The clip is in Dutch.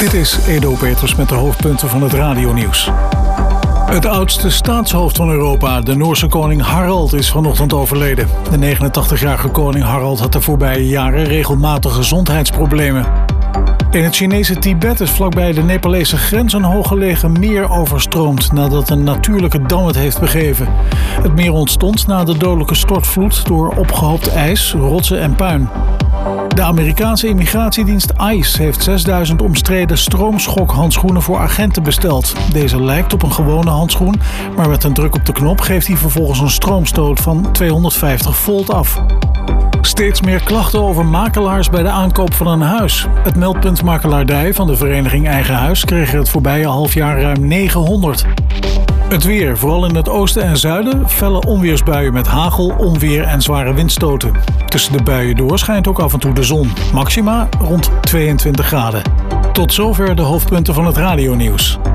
Dit is Edo Peters met de hoofdpunten van het radionieuws. Het oudste staatshoofd van Europa, de Noorse koning Harald, is vanochtend overleden. De 89-jarige koning Harald had de voorbije jaren regelmatig gezondheidsproblemen. In het Chinese Tibet is vlakbij de Nepalese grens een hooggelegen meer overstroomd nadat een natuurlijke dam het heeft begeven. Het meer ontstond na de dodelijke stortvloed door opgehoopt ijs, rotsen en puin. De Amerikaanse immigratiedienst ICE heeft 6000 omstreden stroomschokhandschoenen voor agenten besteld. Deze lijkt op een gewone handschoen, maar met een druk op de knop geeft hij vervolgens een stroomstoot van 250 volt af. Steeds meer klachten over makelaars bij de aankoop van een huis. Het meldpunt makelaardij van de vereniging Eigen Huis kreeg er het voorbije halfjaar ruim 900. Het weer, vooral in het oosten en zuiden, felle onweersbuien met hagel, onweer en zware windstoten. Tussen de buien door schijnt ook af en toe de zon. Maxima rond 22 graden. Tot zover de hoofdpunten van het radionieuws.